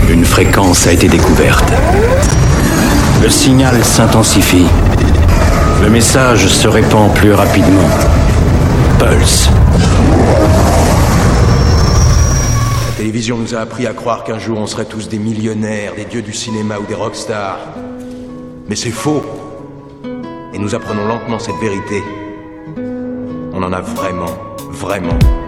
Une fréquence a été découverte. Le signal s'intensifie. Le message se répand plus rapidement. Pulse. La télévision nous a appris à croire qu'un jour on serait tous des millionnaires, des dieux du cinéma ou des rockstars. Mais c'est faux. Et nous apprenons lentement cette vérité. On en a vraiment